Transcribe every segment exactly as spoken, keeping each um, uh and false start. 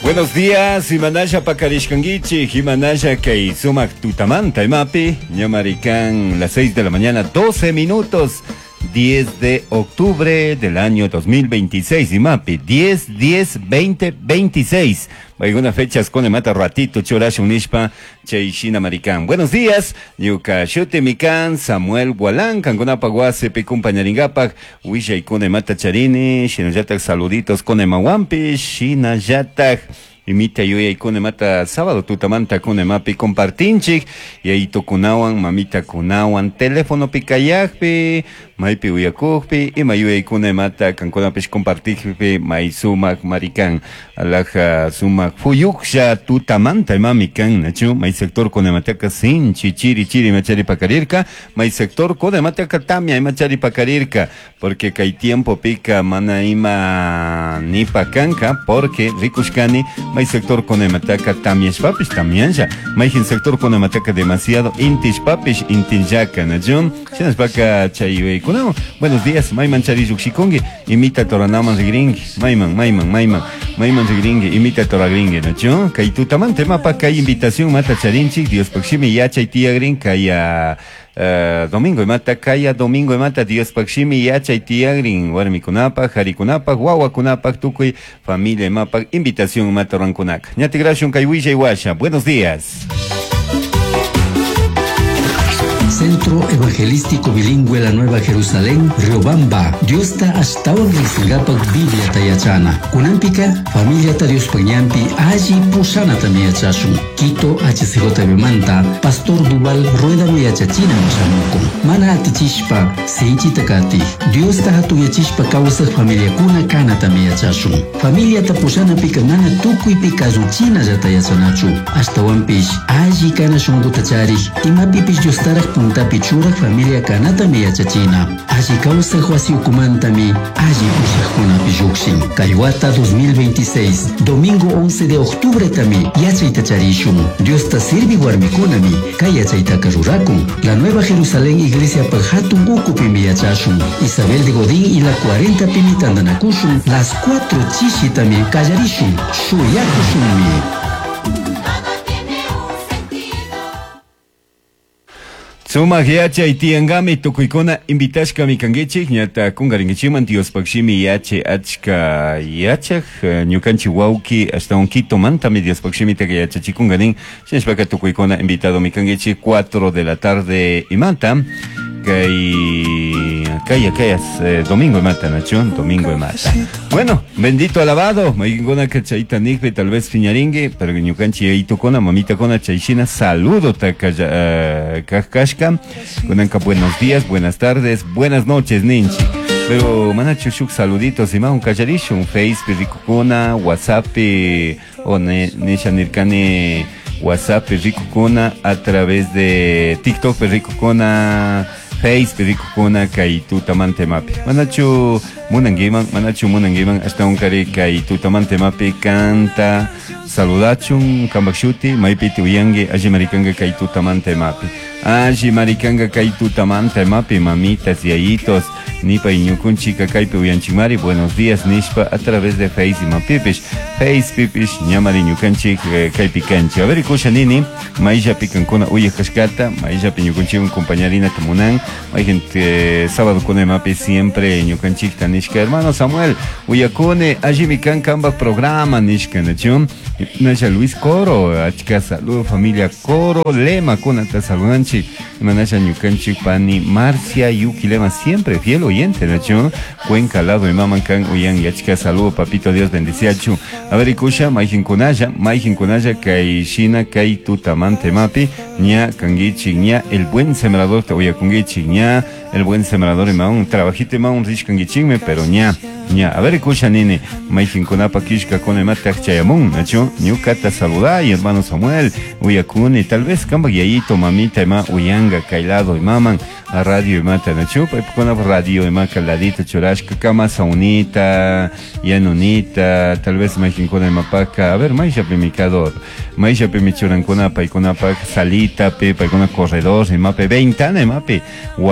Buenos días, Himanaya Pakarishkangichi, Himanaya Kei Sumak Tutamanta, Mapi, Ñamarican, las seis de la mañana, doce minutos, diez de octubre del año dos mil veintiséis, Imapi, diez, diez, veinte, veintiséis. Algunas fechas con el mata ratito, Chorash Unishpa, Cheishina Marican. Buenos días, Yuka Shute Mikan, Samuel Gualán, Cangonapa Guase, Pecumpañaringapak, Wisha y Kune Mata Charini, Shinayatak saluditos con Emawampi, Shinayatak. Imita yo y con mata sábado tutamanta con mapi compartinchik y ahí tokunawan mamita kunawan teléfono pikayakpi maipi uyakukpi y mayu y con mata kankona pech compartikpi mai sumak marikan alaja sumak fuyuksha tutamanta mami kan nachu mai sector con mataka sin chichiri chiri machari pakarirka mai sector con mataka tamia machari pakarirka porque kai tiempo pica mana ima ni pakanka porque rikushkani mai sector con el mataca también papis también ya mai sector con el mataca demasiado intis papis intinjaka najun sinas baka chaywe kuno buenos días mai manchari yuxikongi imita toranaman de gringi maiman maiman maiman maiman de gringi imita toragringi najun kai tu tamante mapa kai invitación mata charinchi dios proximi ya chay tía gring kaya Uh, domingo y mata kaya domingo y mata Dios pakshimi yacha y tiagrin warmi kunapa jari kunapa guagua kunapa tukui familia mapa invitación mata rankunak ñati gracias kaiwisha y washa. Buenos días. Centro Evangelístico Bilingüe La Nueva Jerusalén, Riobamba. Dios ta hasta un Risingapak Biblia Tayachana. Kunampika, familia ta Dios Pañampi, allí Pusana Tamiachasun. Quito, H C J B Manta, Pastor Duval, Rueda Miachachina Machamuco. Mana Atichishpa, Seichi Takati. Dios ta Hatuyachishpa causa familia Kuna Kana Tamiachasun. Familia ta Pusana Pika Mana Tuku y Pika Zuchina Yatayachanachu. Hasta Wampish, allí Kana Shungutachari. Imapipish Dios Tarak Punta Pichura familia Kanata Mia Chachina. Allí causa Juasio Kumantami, allí Pushakuna Pijukshin. Kaiwata dos mil veintiséis, domingo once de octubre Tami, Yachaita Charishum. Dios ta sirvi Warmikunami, Kayachaita Karurakun. La Nueva Jerusalén Iglesia Pajatun Ukupimi Yachashun. Isabel de Godín y la cuarenta Pimitandanakushun. Las cuatro Chishitami, Kayarishun, Shuyakushunmi. Suma yacha y tiangami tukuikona invitashka mi kangechi ñata kungaringichiman Dios pakshimi yache achka yachak ñukanchi wauki hasta un quito mantami Dios pakshimi te yacha chikungarin shinshpaka tukuikona invitado mi kangechi cuatro de la tarde y manta Kay, kaya, kayas, eh, domingo y mata, Nachón, domingo y mata. Bueno, bendito alabado, maigona cachaita nigbe, tal vez fiñaringue, pero ñucanchi y tocona, mamita cona chaishina, saludo takaya, kashka, conanca buenos días, buenas tardes, buenas noches, ninchi. Pero manacho shuk saluditos, y más un cacharicho, un Facebook, ricocona, WhatsApp, o ne, neshanirkane, WhatsApp, ricocona, a través de TikTok, ricocona, Face, perico kuna kai tu tamante mapi. Manachu munangiman, manachu munangiman, hasta un cari kai tu tamante mapi canta, saludachun, kambakshuti, maipiti uyangi, aji maricanga kai tu tamante mapi. Aji maricanga kai tu tamante mapi, mamitas y ayitos, nipa y ñukunchika kai pe uyanchimari, buenos días, nishpa, a través de Face y mapipish. Face pipish, ñamari ñukanchik kai picanchi. A ver, kusha nini, maisha picancuna uya kashkata, maisha piñukunchi un compañerina tamunan. Hay gente sábado con el mapi siempre ñukanchik nishka hermano Samuel uyakune allí mi can camba programa nishka nachum nacha Luis Coro achka saludo familia Coro lema con ata saludanchi manacha ñukanchik pani Marcia Yuki lema siempre fiel oyente nachum Cuenca lado y maman can uyan yachka saludo papito Dios bendiciachu a ver ikusha maijin kunaya maijin kunaya kai shina kai tutamante mapi ña kangichi ña el buen sembrador te uyakungichi ña el buen sembrador y maun trabajito y maun rishkangichigme pero ña ña a ver escucha nene maifin kunapa kishka con el mate chayamun nacho ñukata saluda y hermano Samuel uyakuni tal vez kamba yayito mamita y ma uyanga kailado y maman a radio y mata nacho pa con radio y ma caladita churashka kama saunita yanunita tal vez maifin con el mapaka a ver maisha pimicador maisha pimichurankuna pa ikunapa salita pe pa ikuna corredor y mape veintana y mape warku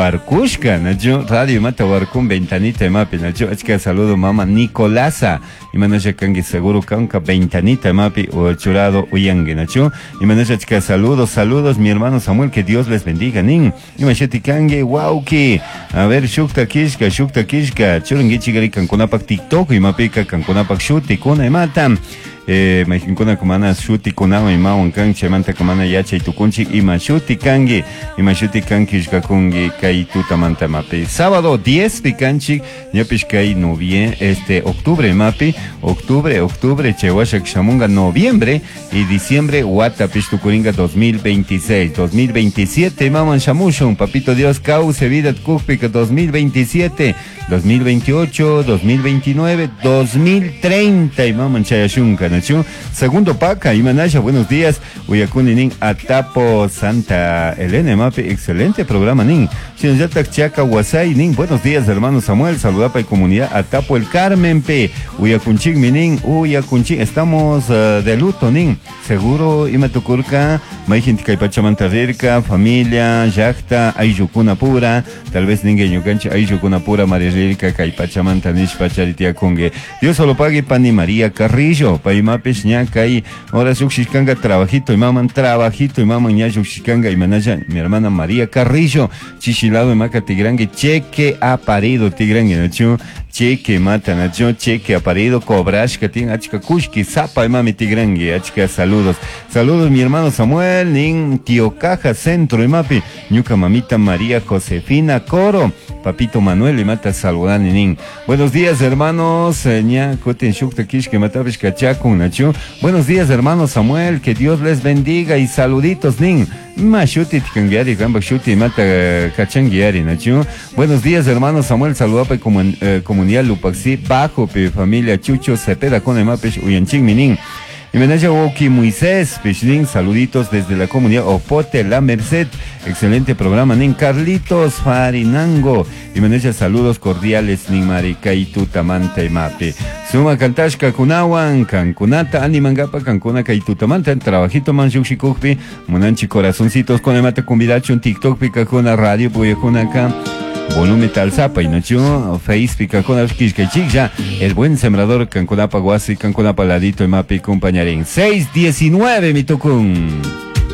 Anushka, Nacho, Radio Mata Warkun, Ventanita Mapi, Nacho, es que saludo mamá Nicolasa, y Manasha Kangi seguro Kanka, Ventanita Mapi, o el churado Uyangue, Nacho, y Manasha Chika, saludos, saludos, mi hermano Samuel, que Dios les bendiga, Nin, y Macheti Kangi, Wauki, a ver, Shukta Kishka, Shukta Kishka, Churingi Chigari Kankunapak TikTok, y Mapika Kankunapak Shuti, Kuna y Mata. Eh, Majinkuna kumana shuti kunama ima wankan chamanta kumana yacha itukunchi ima shuti kangi ima shuti kanki shkakungi kai tutamanta mapi. Sábado diez picanchi yapish kai noviembre, este octubre mapi, octubre, octubre chewashak shamunga noviembre y diciembre watapish tukuringa dos mil veintiséis, dos mil veintisiete maman shamushun, papito Dios cause vida kukpika dos mil veintisiete, dos mil veintiocho, dos mil veintinueve, dos mil treinta y maman chayashunka. Segundo Paca, Imanasha, buenos días. Uyakuninin Atapo Santa Elena, Mapi, excelente programa, Nin. Chinayatak Chaca Wasai, Nin, buenos días, hermano Samuel. Saludapa y comunidad Atapo el Carmen, P. Uyakunchik, Minin, Uyakunchik, estamos uh, de luto, Nin. Seguro, Imatukurka, Maijintika Pachamantarirka, familia, Yakta, Ayukuna Pura, tal vez Ningue Yukanchi, Ayukuna Pura, Marirka, Kaipachamanta, Nishpacharitia Kunge. Dios solo pague Pani María Carrillo, Paimapesh ñaca y ahora Yuxishkanga trabajito y maman trabajito y maman ya Yuxishkanga y manaya mi hermana María Carrillo, Chichilado y Maca Tigrangue, cheque ha parido Tigrangue, ¿no? Cheque mata, Nacho, cheque ha parido, cobrashka, tiene achka kushki, zapa y mami Tigrangue, achka saludos. Saludos mi hermano Samuel, nin tío Caja Centro y mapi, ñuca mamita María Josefina Coro, papito Manuel y mata saludani nin. Buenos días hermanos, ña koten shukta kishke matabish kachakun, Nacho. Buenos días hermano Samuel, que Dios les bendiga y saluditos nin. Mashuti tikangiari, gamba shuti mata kachangiari, Nacho. Buenos días hermano Samuel, saludapa y comun, eh, comunidad Lupaxi, bajo pe familia Chucho Cepeda con emapesh uyanching minin. Y Menaya Woki Moisés, Pishnin, saluditos desde la comunidad Opote, La Merced, excelente programa, Nin Carlitos Farinango, y Menaya saludos cordiales, Nin Marica y Tutamanta y Mape. Suma Cantashka Kunawan, Cancunata, Animangapa, Cancuna y Tutamanta, trabajito Manjuxi Kukpi, Munanchi Corazoncitos con el mate convidacho en TikTok, Picacuna Radio, Puyacunacá. Volumen tal zapa y nocho, face pica con ya el buen sembrador Cancunapa Guasi, Cancunapa Ladito y Mapi compañerín. seis diecinueve mi tucun.